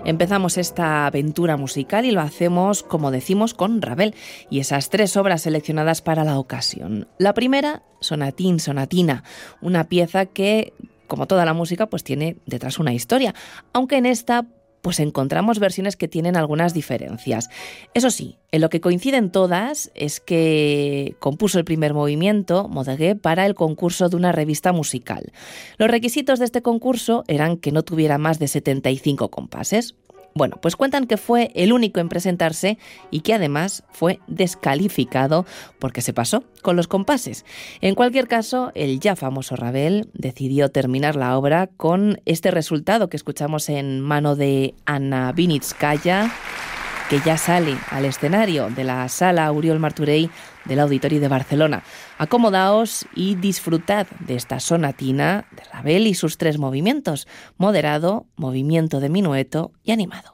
Empezamos esta aventura musical y lo hacemos, como decimos, con Ravel y esas 3 obras seleccionadas para la ocasión. La primera, Sonatín, Sonatina, una pieza que, como toda la música, pues tiene detrás una historia, aunque en esta pues encontramos versiones que tienen algunas diferencias. Eso sí, en lo que coinciden todas es que compuso el primer movimiento, Modègue, para el concurso de una revista musical. Los requisitos de este concurso eran que no tuviera más de 75 compases. Bueno, pues cuentan que fue el único en presentarse y que además fue descalificado porque se pasó con los compases. En cualquier caso, el ya famoso Ravel decidió terminar la obra con este resultado que escuchamos en mano de Anna Vinitskaya, que ya sale al escenario de la Sala Oriol Martorell del Auditori de Barcelona. Acomodaos y disfrutad de esta sonatina de Ravel y sus 3 movimientos: moderado, movimiento de minueto y animado.